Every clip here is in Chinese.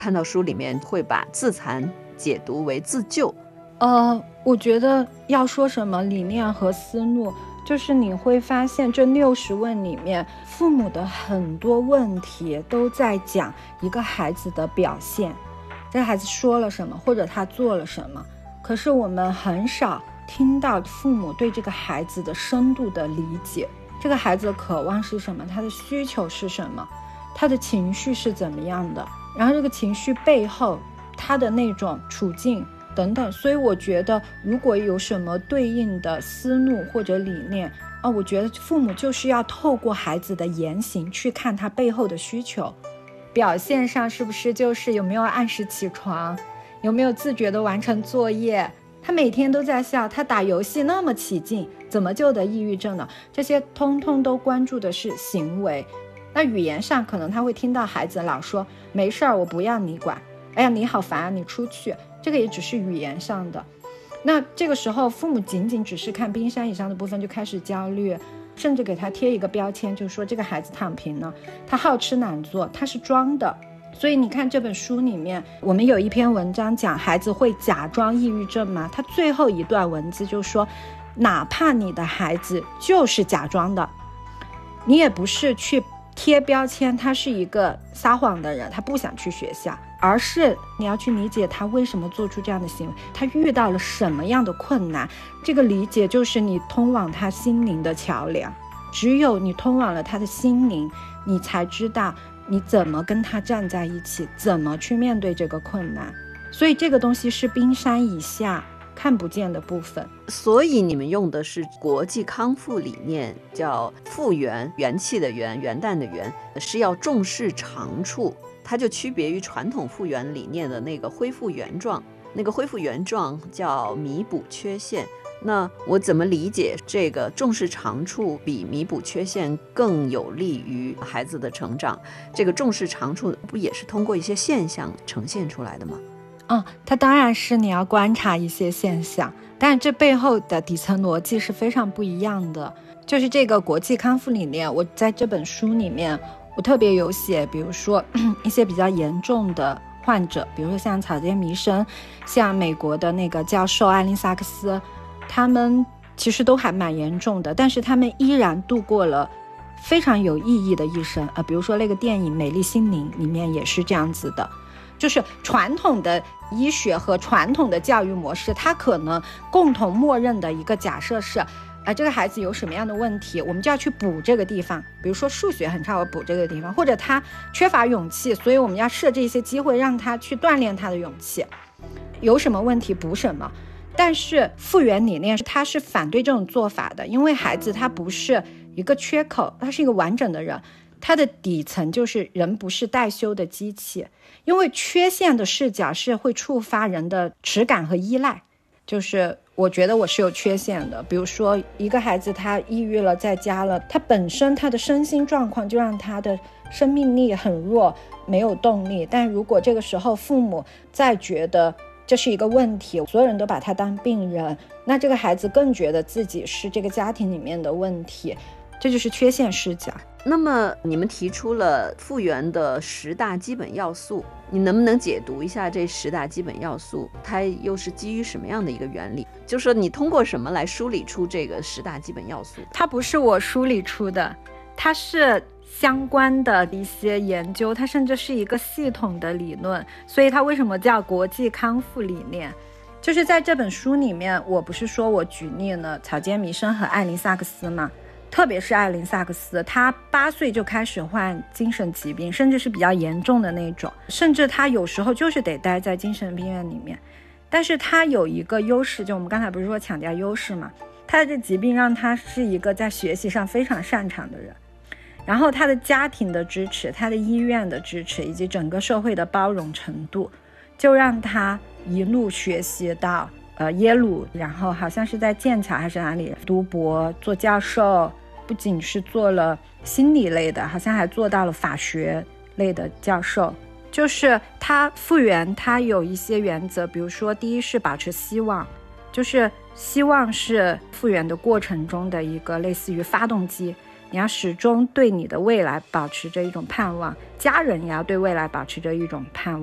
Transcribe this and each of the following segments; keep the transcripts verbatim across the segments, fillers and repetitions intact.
看到书里面会把自残解读为自救。 呃，我觉得要说什么理念和思路，就是你会发现这六十问里面，父母的很多问题都在讲一个孩子的表现，这个孩子说了什么，或者他做了什么。可是我们很少听到父母对这个孩子的深度的理解，这个孩子的渴望是什么，他的需求是什么，他的情绪是怎么样的，然后这个情绪背后他的那种处境等等。所以我觉得如果有什么对应的思路或者理念啊，我觉得父母就是要透过孩子的言行去看他背后的需求。表现上是不是就是有没有按时起床，有没有自觉的完成作业，他每天都在笑，他打游戏那么起劲，怎么就得抑郁症呢？这些通通都关注的是行为。那语言上可能他会听到孩子老说没事儿，我不要你管，哎呀你好烦啊，你出去，这个也只是语言上的。那这个时候父母仅仅只是看冰山以上的部分就开始焦虑，甚至给他贴一个标签，就是说这个孩子躺平了，他好吃懒做，他是装的。所以你看这本书里面，我们有一篇文章讲孩子会假装抑郁症吗？他最后一段文字就说，哪怕你的孩子就是假装的，你也不是去贴标签他是一个撒谎的人，他不想去学校，而是你要去理解他为什么做出这样的行为，他遇到了什么样的困难。这个理解就是你通往他心灵的桥梁，只有你通往了他的心灵，你才知道你怎么跟他站在一起，怎么去面对这个困难。所以这个东西是冰山以下看不见的部分。 所以你们用的是国际康复理念，叫复原，元气的元，元旦的元，是要重视长处，它就区别于传统复原理念的那个恢复原状，那个恢复原状叫弥补缺陷。那我怎么理解这个重视长处比弥补缺陷更有利于孩子的成长？这个重视长处不也是通过一些现象呈现出来的吗？ 嗯，它当然是你要观察一些现象，但这背后的底层逻辑是非常不一样的。就是这个国际康复理念，我在这本书里面我特别有写，比如说一些比较严重的患者，比如说像草间弥生，像美国的那个教授艾琳萨克斯，他们其实都还蛮严重的，但是他们依然度过了非常有意义的一生。呃，比如说那个电影《美丽心灵》里面也是这样子的，就是传统的医学和传统的教育模式，它可能共同默认的一个假设是，呃，这个孩子有什么样的问题，我们就要去补这个地方，比如说数学很差，我补这个地方，或者他缺乏勇气，所以我们要设置一些机会让他去锻炼他的勇气，有什么问题补什么。但是复原理念它是反对这种做法的，因为孩子他不是一个缺口，他是一个完整的人，他的底层就是人不是待修的机器。因为缺陷的视角是会触发人的耻感和依赖，就是我觉得我是有缺陷的。比如说一个孩子他抑郁了，在家了，他本身他的身心状况就让他的生命力很弱，没有动力。但如果这个时候父母再觉得这是一个问题，所有人都把他当病人，那这个孩子更觉得自己是这个家庭里面的问题，这就是缺陷视角。 那么你们提出了复原的十大基本要素，你能不能解读一下这十大基本要素，它又是基于什么样的一个原理？就是说你通过什么来梳理出这个十大基本要素？ 它不是我梳理出的，它是相关的一些研究，它甚至是一个系统的理论。所以它为什么叫国际康复理念？就是在这本书里面，我不是说我举例了草间弥生和艾琳萨克斯吗？特别是艾琳萨克斯，她八岁就开始患精神疾病，甚至是比较严重的那种，甚至她有时候就是得待在精神病院里面。但是她有一个优势，就我们刚才不是说强调优势嘛，她的这疾病让她是一个在学习上非常擅长的人，然后她的家庭的支持，她的医院的支持，以及整个社会的包容程度，就让她一路学习到呃耶鲁，然后好像是在剑桥还是哪里读博做教授，不仅是做了心理类的，好像还做到了法学类的教授。就是他复原他有一些原则，比如说第一是保持希望，就是希望是复原的过程中的一个类似于发动机，你要始终对你的未来保持着一种盼望，家人也要对未来保持着一种盼望。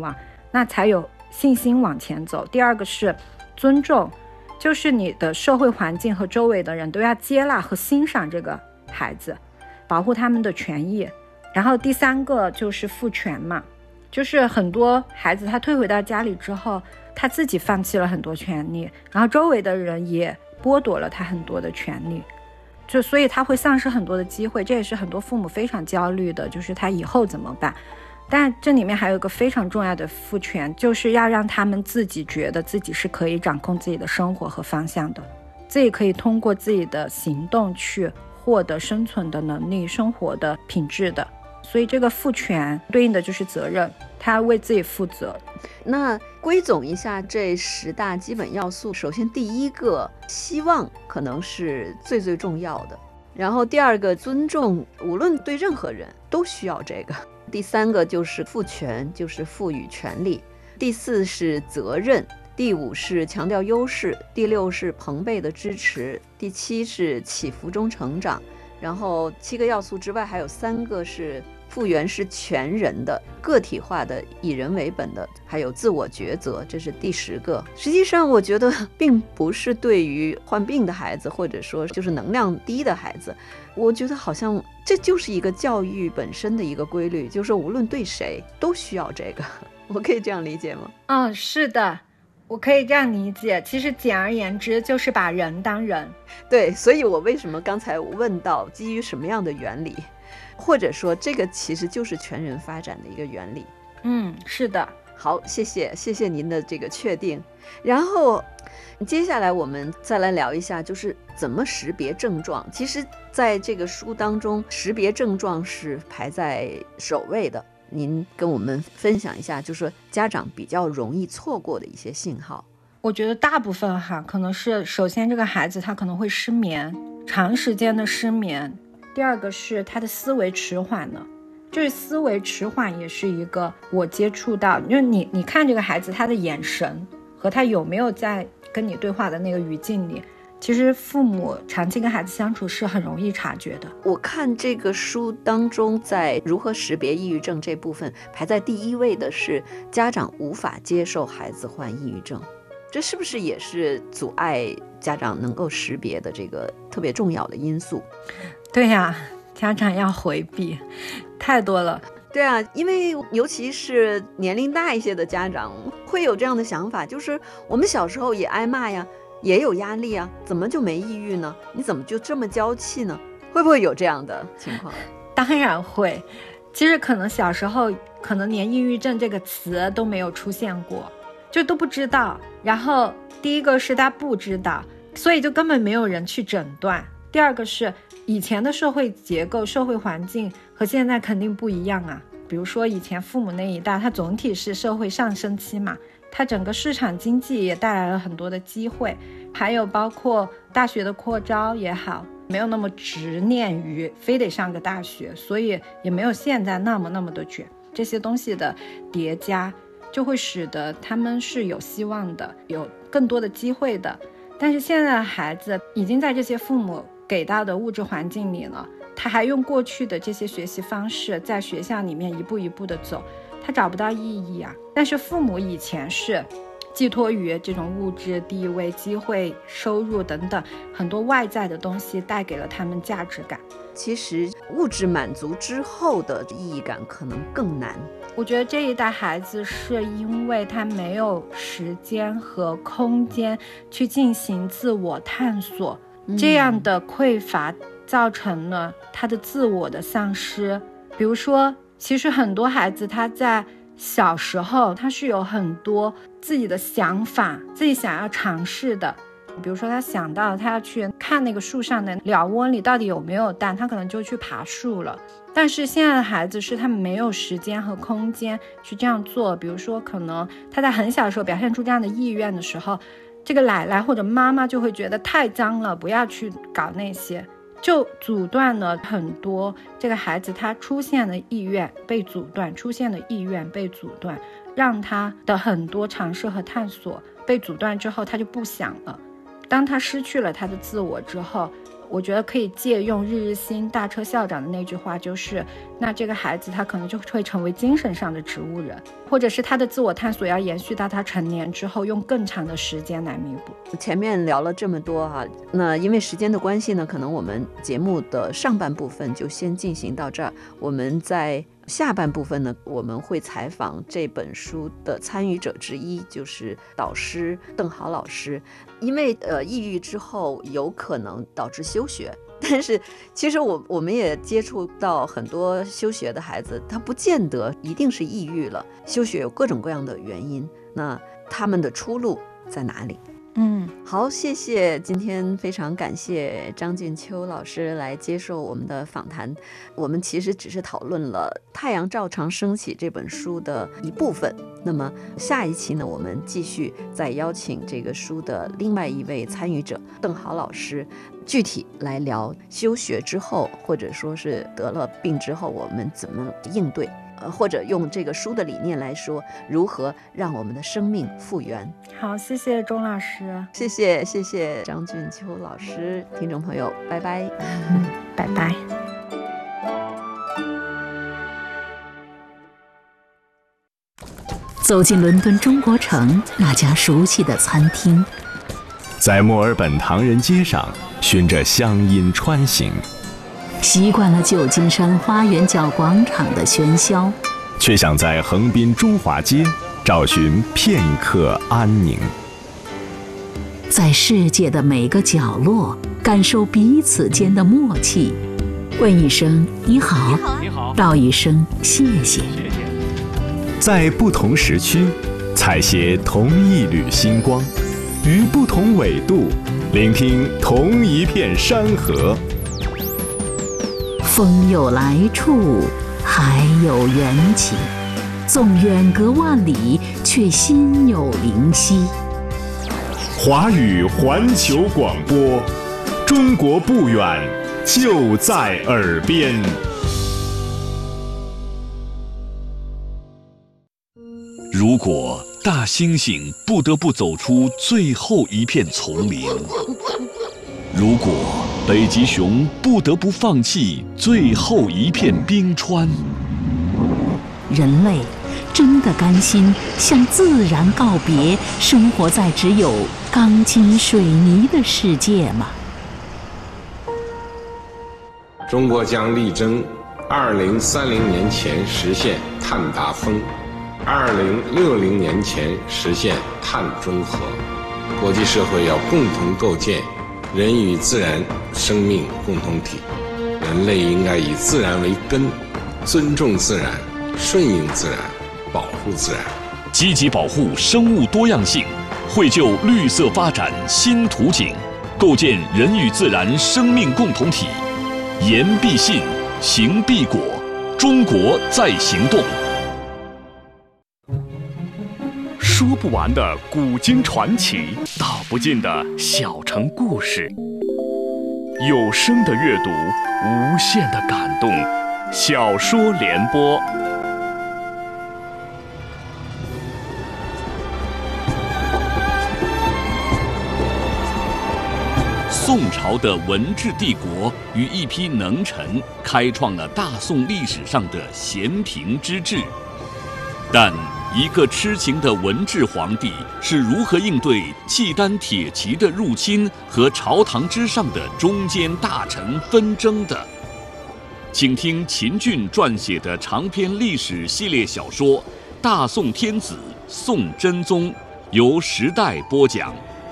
那才有信心往前走。第二个是尊重，就是你的社会环境和周围的人都要接纳和欣赏这个孩子，保护他们的权益。然后第三个就是父权嘛，就是很多孩子他退回到家里之后，他自己放弃了很多权利，然后周围的人也剥夺了他很多的权利，就所以他会丧失很多的机会，这也是很多父母非常焦虑的，就是他以后怎么办。但这里面还有一个非常重要的父权，就是要让他们自己觉得自己是可以掌控自己的生活和方向的，自己可以通过自己的行动去获得生存的能力、生活的品质的。所以这个父权对应的就是责任，他为自己负责。 那归总一下这十大基本要素，首先第一个希望可能是最最重要的，然后第二个尊重，无论对任何人都需要这个，第三个就是赋权，就是赋予权利，第四是责任，第五是强调优势，第六是朋辈的支持，第七是起伏中成长。然后七个要素之外还有三个是复原是全人的、个体化的、以人为本的，还有自我抉择，这是第十个。实际上我觉得并不是对于患病的孩子，或者说就是能量低的孩子，我觉得好像这就是一个教育本身的一个规律，就是无论对谁都需要这个。我可以这样理解吗？ 嗯，是的，我可以这样理解。其实简而言之就是把人当人。 对，所以我为什么刚才问到基于什么样的原理，或者说这个其实就是全人发展的一个原理。 嗯，是的。 好，谢谢谢谢您的这个确定。然后接下来我们再来聊一下，就是怎么识别症状。其实在这个书当中，识别症状是排在首位的。您跟我们分享一下，就是家长比较容易错过的一些信号。 我觉得大部分哈，可能是首先这个孩子他可能会失眠，长时间的失眠。第二个是他的思维迟缓了，就是思维迟缓也是一个我接触到，因为你你看这个孩子他的眼神和他有没有在跟你对话的那个语境里，其实父母长期跟孩子相处是很容易察觉的。 我看这个书当中，在如何识别抑郁症这部分排在第一位的是家长无法接受孩子患抑郁症，这是不是也是阻碍家长能够识别的这个特别重要的因素？ 对呀、啊，家长要回避太多了。 对啊，因为尤其是年龄大一些的家长会有这样的想法，就是我们小时候也挨骂呀，也有压力啊，怎么就没抑郁呢？你怎么就这么娇气呢？会不会有这样的情况？ 当然会。其实可能小时候可能连抑郁症这个词都没有出现过，就都不知道。然后第一个是他不知道，所以就根本没有人去诊断。第二个是以前的社会结构、社会环境和现在肯定不一样啊。比如说以前父母那一代，它总体是社会上升期嘛，它整个市场经济也带来了很多的机会，还有包括大学的扩招也好，没有那么执念于非得上个大学，所以也没有现在那么那么的卷。这些东西的叠加就会使得他们是有希望的，有更多的机会的。但是现在的孩子已经在这些父母给到的物质环境里了，他还用过去的这些学习方式在学校里面一步一步的走，他找不到意义啊。但是父母以前是寄托于这种物质地位、机会、收入等等很多外在的东西带给了他们价值感。 其实物质满足之后的意义感可能更难。 我觉得这一代孩子是因为他没有时间和空间去进行自我探索，这样的匮乏造成了他的自我的丧失。比如说，其实很多孩子他在小时候他是有很多自己的想法，自己想要尝试的。比如说他想到他要去看那个树上的鸟窝里到底有没有蛋，他可能就去爬树了。但是现在的孩子是他们没有时间和空间去这样做。比如说可能他在很小的时候表现出这样的意愿的时候，这个奶奶或者妈妈就会觉得太脏了，不要去搞那些，就阻断了很多这个孩子他出现的意愿被阻断，出现的意愿被阻断，让他的很多尝试和探索被阻断之后，他就不想了。当他失去了他的自我之后， 我觉得可以借用日日新大车校长的那句话，就是那这个孩子他可能就会成为精神上的植物人，或者是他的自我探索要延续到他成年之后，用更长的时间来弥补。 前面聊了这么多啊，那因为时间的关系呢，可能我们节目的上半部分就先进行到这儿。我们在下半部分呢，我们会采访这本书的参与者之一，就是导师邓豪老师。因为呃，抑郁之后有可能导致休学，但是其实我我们也接触到很多休学的孩子，他不见得一定是抑郁了，休学有各种各样的原因，那他们的出路在哪里？ 嗯， 好，谢谢，今天非常感谢张俊秋老师来接受我们的访谈。我们其实只是讨论了《太阳照常升起》这本书的一部分，那么下一期呢，我们继续再邀请这个书的另外一位参与者邓豪老师，具体来聊休学之后，或者说是得了病之后，我们怎么应对。呃，或者用这个书的理念来说，如何让我们的生命复原。 好，谢谢钟老师， 谢谢谢谢张俊秋老师，听众朋友，拜拜， 嗯，拜拜。 走进伦敦中国城那家熟悉的餐厅， 在墨尔本唐人街上循着乡音穿行， 习惯了旧金山花园角广场的喧嚣， 却想在横滨中华街找寻片刻安宁。 在世界的每个角落感受彼此间的默契，问一声你好， 你好， 道一声谢谢。 在不同时区采撷同一缕星光，于不同纬度聆听同一片山河。 风有来处，海有缘起，纵远隔万里，却心有灵犀。 华语环球广播，中国不远，就在耳边。 如果大猩猩不得不走出最后一片丛林，如果北极熊不得不放弃最后一片冰川， 人类真的甘心向自然告别，生活在只有钢筋水泥的世界吗？ 中国将力争二零三零年前实现碳达峰，二零六零年前实现碳中和。国际社会要共同构建人与自然生命共同体，人类应该以自然为根，尊重自然，顺应自然，保护自然， 积极保护生物多样性，绘就绿色发展新图景，构建人与自然生命共同体。言必信，行必果，中国在行动。说不完的古今传奇，道不尽的小城故事。有声的阅读，无限的感动。小说联播。宋朝的文治帝国与一批能臣开创了大宋历史上的咸平之治，但一个痴情的文治皇帝是如何应对契丹铁骑的入侵和朝堂之上的中间大臣纷争的？请听秦俊撰写的长篇历史系列小说《大宋天子宋真宗》，由时代播讲。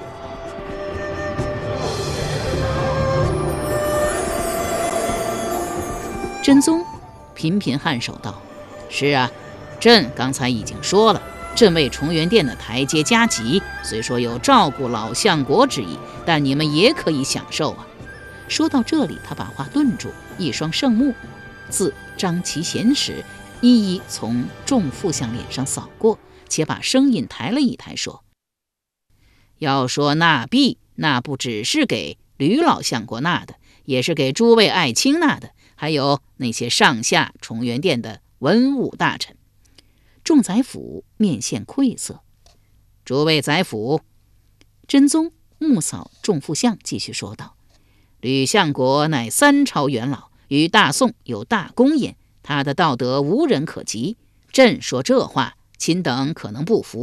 真宗频频颔首道：“是啊，朕刚才已经说了，朕为崇元殿的台阶加急，虽说有照顾老相国之意，但你们也可以享受啊。”说到这里，他把话顿住，一双圣目自张其贤时一一从众副相脸上扫过，且把声音抬了一抬，说：“要说纳币，那不只是给吕老相国纳的，也是给诸位爱卿纳的，还有那些上下崇元殿的文武大臣。”众宰辅面现愧色。诸位宰辅，真宗目扫众副相，继续说道：“ 吕相国乃三朝元老，与大宋有大功也，他的道德无人可及。朕说这话，卿等可能不服。